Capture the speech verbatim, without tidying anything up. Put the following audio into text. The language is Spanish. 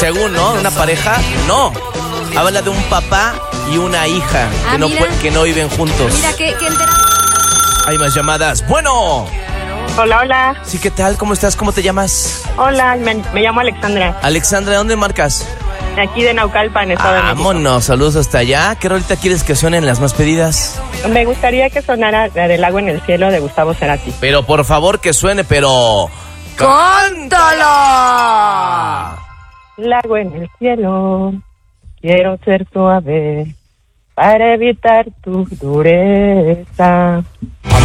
Según, ¿no? Una pareja, no. Habla de un papá y una hija Ah, que, no, mira. que no viven juntos. Mira, que, que entera... Hay más llamadas. Bueno. Hola, hola. Sí, ¿qué tal? ¿Cómo estás? ¿Cómo te llamas? Hola, me, me llamo Alexandra. Alexandra, ¿dónde marcas? De aquí de Naucalpan, Estado de México. Vámonos, saludos hasta allá. ¿Qué rolita quieres que suenen las más pedidas? Me gustaría que sonara la del Agua en el Cielo de Gustavo Cerati. Pero por favor que suene, pero... ¡Cántala! El agua en el cielo, quiero ser suave para evitar tu dureza.